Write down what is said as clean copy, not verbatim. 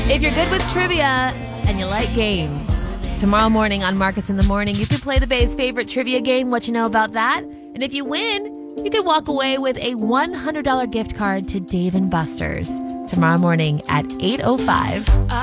If you're good with trivia and you like games, tomorrow morning on Marcus in the Morning, you can play the Bay's favorite trivia game. What you know about that? And if you win, you could walk away with a $100 gift card to Dave & Buster's tomorrow morning at 8:05.